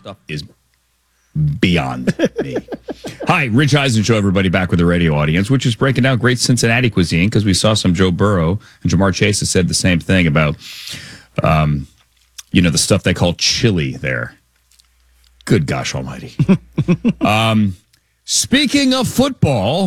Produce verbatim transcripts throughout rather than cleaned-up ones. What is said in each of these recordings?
stuff is beyond me. Hi, Rich Eisen Show, everybody, back with the radio audience, which is breaking down great Cincinnati cuisine because we saw some Joe Burrow, and Jamar Chase has said the same thing about, um, you know, the stuff they call chili there. Good gosh almighty. um, speaking of football,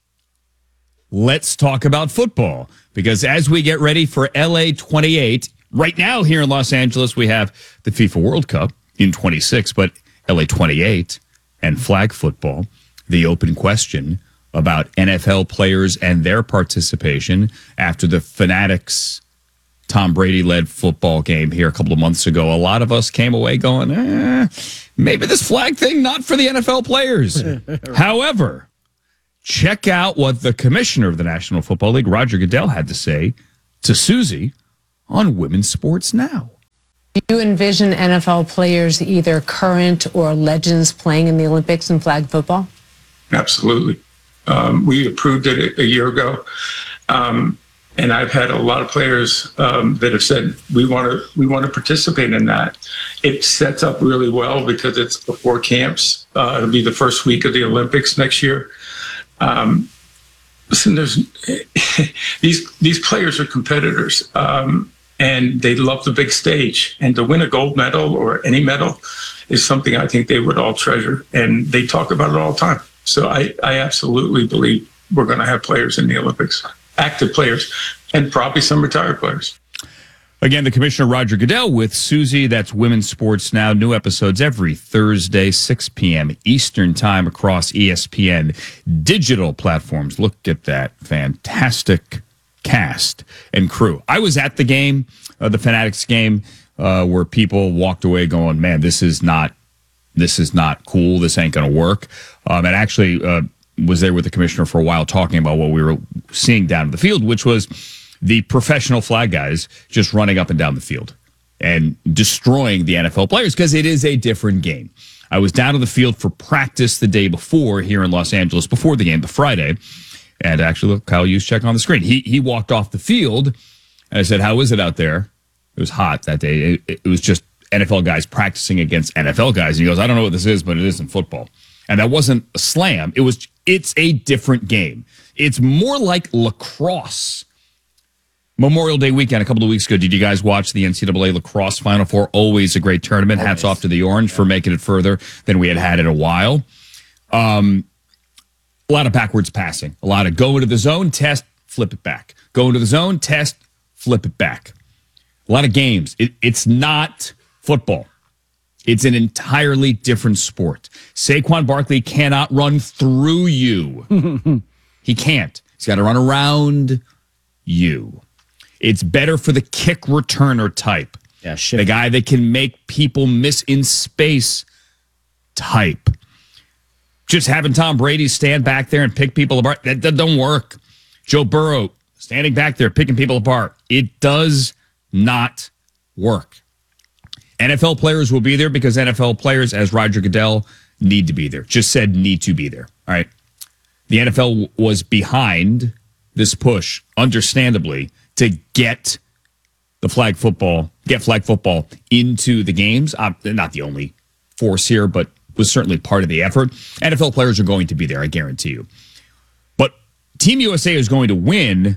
let's talk about football because as we get ready for L A twenty-eight, right now here in Los Angeles, we have the FIFA World Cup in twenty-six, but L A twenty-eight and flag football, the open question about N F L players and their participation after the Fanatics Tom Brady-led football game here a couple of months ago. A lot of us came away going, eh, maybe this flag thing, not for the N F L players. However, check out what the commissioner of the National Football League, Roger Goodell, had to say to Susie on Women's Sports Now. Do you envision N F L players, either current or legends, playing in the Olympics in flag football? Absolutely. Um, we approved it a year ago. Um, and I've had a lot of players um, that have said, we want to we want to participate in that. It sets up really well because it's before camps. Uh, it'll be the first week of the Olympics next year. Um, listen, there's these these players are competitors. Um, And they love the big stage. And to win a gold medal or any medal is something I think they would all treasure. And they talk about it all the time. So I, I absolutely believe we're going to have players in the Olympics, active players, and probably some retired players. Again, the Commissioner, Roger Goodell, with Susie. That's Women's Sports Now. New episodes every Thursday, six p.m. Eastern Time across E S P N digital platforms. Look at that fantastic cast and crew. I was at the game, uh, the Fanatics game, uh, where people walked away going, man, this is not, this is not cool. This ain't going to work. Um, and actually uh, was there with the commissioner for a while talking about what we were seeing down in the field, which was the professional flag guys just running up and down the field and destroying the N F L players because it is a different game. I was down to the field for practice the day before here in Los Angeles, before the game, the Friday. And actually, look, Kyle Juszczyk on the screen. He he walked off the field, and I said, how is it out there? It was hot that day. It, it was just N F L guys practicing against N F L guys. And he goes, I don't know what this is, but it isn't football. And that wasn't a slam. It was, it's a different game. It's more like lacrosse. Memorial Day weekend, a couple of weeks ago, did you guys watch the N C double A Lacrosse Final Four? Always a great tournament. Always. Hats off to the Orange yeah. for making it further than we had had in a while. Um, A lot of backwards passing. A lot of go into the zone, test, flip it back. Go into the zone, test, flip it back. A lot of games. It, it's not football. It's an entirely different sport. Saquon Barkley cannot run through you. He can't. He's got to run around you. It's better for the kick returner type. Yeah, shit. The guy that can make people miss in space type. Just having Tom Brady stand back there and pick people apart, that, that don't work. Joe Burrow standing back there picking people apart. It does not work. N F L players will be there because N F L players, as Roger Goodell, need to be there. Just said need to be there. All right. The N F L was behind this push, understandably, to get the flag football, get flag football into the games. I'm not the only force here, but was certainly part of the effort. N F L players are going to be there, I guarantee you. But Team U S A is going to win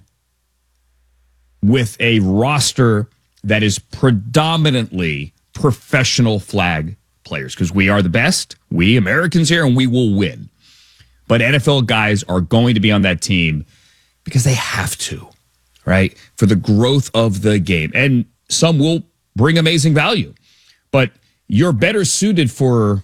with a roster that is predominantly professional flag players because we are the best, we Americans here, and we will win. But N F L guys are going to be on that team because they have to, right? For the growth of the game. And some will bring amazing value. But you're better suited for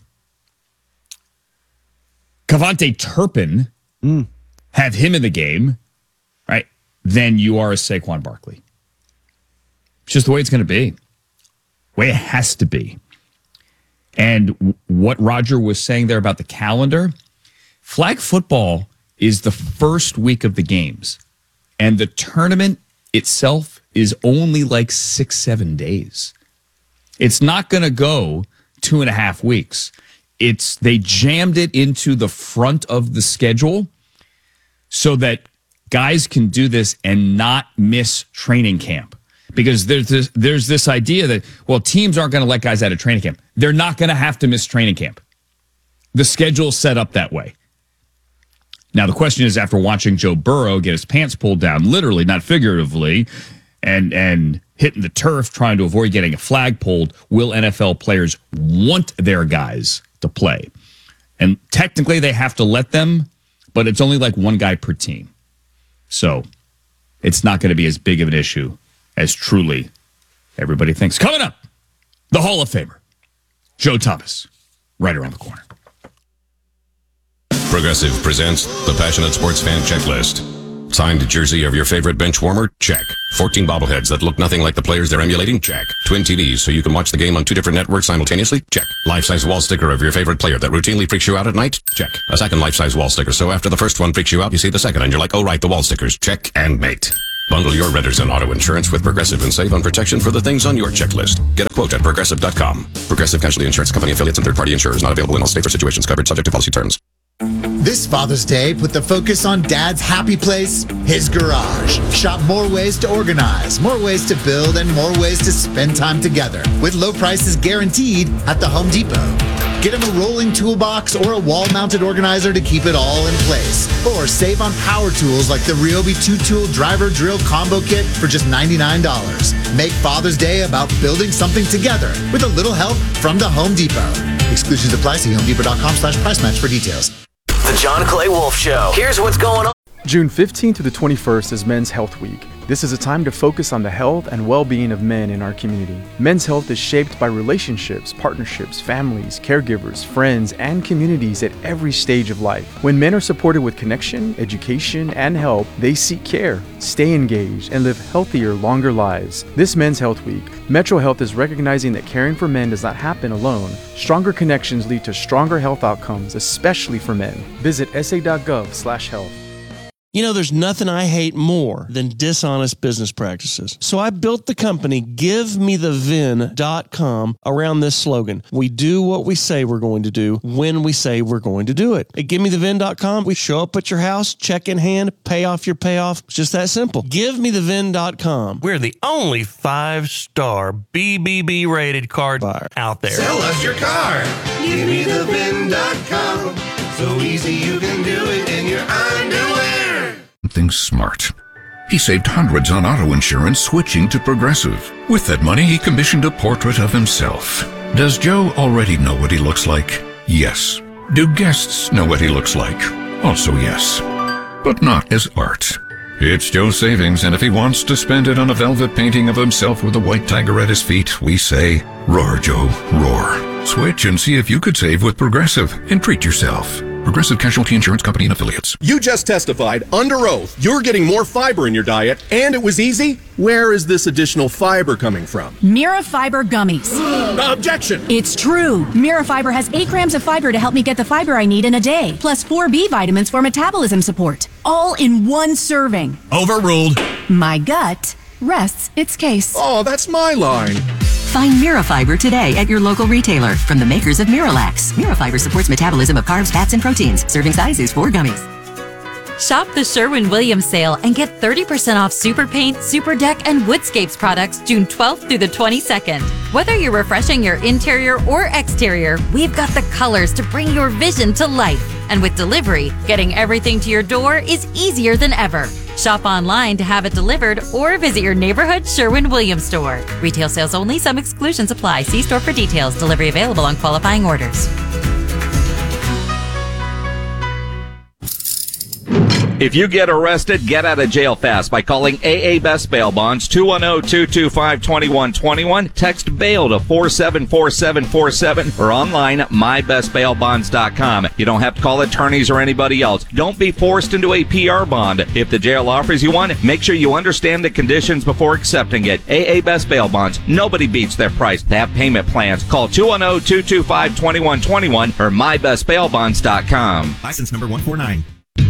Cavante Turpin, mm. have him in the game, right, than you are a Saquon Barkley. It's just the way it's going to be. The way it has to be. And w- what Roger was saying there about the calendar, flag football is the first week of the games. And the tournament itself is only like six, seven days. It's not going to go two and a half weeks. It's they jammed it into the front of the schedule so that guys can do this and not miss training camp. Because there's this, there's this idea that, well, teams aren't going to let guys out of training camp. They're not going to have to miss training camp. The schedule's set up that way. Now, the question is, after watching Joe Burrow get his pants pulled down, literally, not figuratively, and and hitting the turf trying to avoid getting a flag pulled, will N F L players want their guys to play? And technically, they have to let them, but it's only like one guy per team. So it's not going to be as big of an issue as truly everybody thinks. Coming up, the Hall of Famer, Joe Thomas, right around the corner. Progressive presents the Passionate Sports Fan Checklist. Signed jersey of your favorite bench warmer? Check. fourteen bobbleheads that look nothing like the players they're emulating? Check. Twin T Vs so you can watch the game on two different networks simultaneously? Check. Life-size wall sticker of your favorite player that routinely freaks you out at night? Check. A second life-size wall sticker so after the first one freaks you out, you see the second and you're like, oh right, the wall stickers. Check and mate. Bundle your renters and auto insurance with Progressive and save on protection for the things on your checklist. Get a quote at Progressive dot com. Progressive Casualty Insurance Company affiliates and third-party insurers not available in all states or situations covered subject to policy terms. This Father's Day, put the focus on Dad's happy place, his garage. Shop more ways to organize, more ways to build, and more ways to spend time together with low prices guaranteed at the Home Depot. Get him a rolling toolbox or a wall-mounted organizer to keep it all in place. Or save on power tools like the Ryobi two-tool driver drill combo kit for just ninety-nine dollars. Make Father's Day about building something together with a little help from the Home Depot. Exclusions apply. See homedepot.com slash price match for details. The John Clay Wolf Show. Here's what's going on. June fifteenth to the twenty-first is Men's Health Week. This is a time to focus on the health and well-being of men in our community. Men's health is shaped by relationships, partnerships, families, caregivers, friends, and communities at every stage of life. When men are supported with connection, education, and help, they seek care, stay engaged, and live healthier, longer lives. This Men's Health Week, Metro Health is recognizing that caring for men does not happen alone. Stronger connections lead to stronger health outcomes, especially for men. Visit s a dot gov slash health. You know, there's nothing I hate more than dishonest business practices. So I built the company give me the vin dot com around this slogan. We do what we say we're going to do when we say we're going to do it. At give me the vin dot com, we show up at your house, check in hand, pay off your payoff. It's just that simple. give me the vin dot com. We're the only five-star B B B rated car buyer out there. Sell us your car. give me the vin dot com. So easy you can do it in your underwear. Something smart. He saved hundreds on auto insurance switching to Progressive. With that money, he commissioned a portrait of himself. Does Joe already know what he looks like? Yes. Do guests know what he looks like? Also yes. But not as art. It's Joe's savings, and if he wants to spend it on a velvet painting of himself with a white tiger at his feet, we say, roar, Joe, roar. Switch and see if you could save with Progressive and treat yourself. Progressive Casualty Insurance Company and Affiliates. You just testified under oath you're getting more fiber in your diet, and it was easy. Where is this additional fiber coming from? Mirafiber gummies. Objection! It's true. Mirafiber has eight grams of fiber to help me get the fiber I need in a day, plus four B vitamins for metabolism support, all in one serving. Overruled. My gut rests its case. Oh, that's my line. Find Mirafiber today at your local retailer from the makers of Miralax. Mirafiber supports metabolism of carbs, fats, and proteins. Serving size is four gummies. Shop the Sherwin-Williams sale and get thirty percent off Super Paint, Super Deck, and Woodscapes products June twelfth through the twenty-second. Whether you're refreshing your interior or exterior, we've got the colors to bring your vision to life. And with delivery, getting everything to your door is easier than ever. Shop online to have it delivered or visit your neighborhood Sherwin-Williams store. Retail sales only. Some exclusions apply. See store for details. Delivery available on qualifying orders. If you get arrested, get out of jail fast by calling A A Best Bail Bonds, two one zero, two two five, two one two one. Text bail to four seven four seven four seven or online my best bail bonds dot com. You don't have to call attorneys or anybody else. Don't be forced into a P R bond. If the jail offers you one, make sure you understand the conditions before accepting it. A A Best Bail Bonds. Nobody beats their price. They have payment plans. Call two one zero, two two five, two one two one or my best bail bonds dot com. License number one four nine.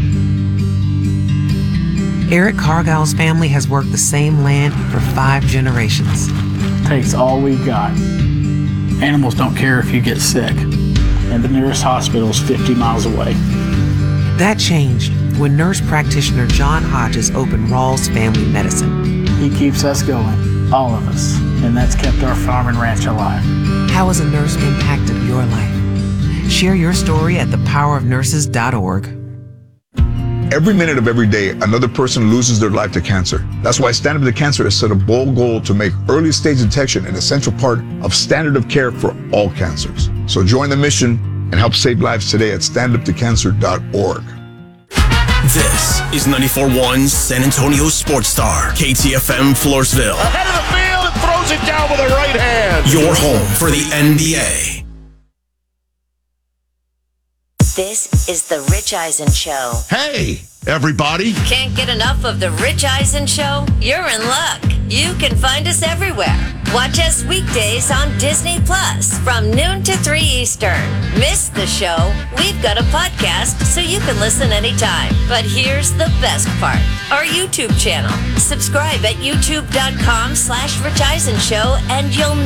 Eric Cargile's family has worked the same land for five generations. Takes all we've got. Animals don't care if you get sick, and the nearest hospital is fifty miles away. That changed when nurse practitioner John Hodges opened Rawls Family Medicine. He keeps us going. all of us, and that's kept our farm and ranch alive. How has a nurse impacted your life? Share your story at the power of nurses dot org. Every minute of every day, another person loses their life to cancer. That's why Stand Up to Cancer has set a bold goal to make early stage detection an essential part of standard of care for all cancers. So join the mission and help save lives today at stand up to cancer dot org. This is ninety-four point one San Antonio Sports Star, K T F M Floresville. Ahead of the field and throws it down with a right hand. Your home for the N B A. This is The Rich Eisen Show. Hey, everybody. Can't get enough of The Rich Eisen Show? You're in luck. You can find us everywhere. Watch us weekdays on Disney Plus from noon to three Eastern. Miss the show? We've got a podcast so you can listen anytime. But here's the best part. Our YouTube channel. Subscribe at youtube dot com slash Rich Eisen Show and you'll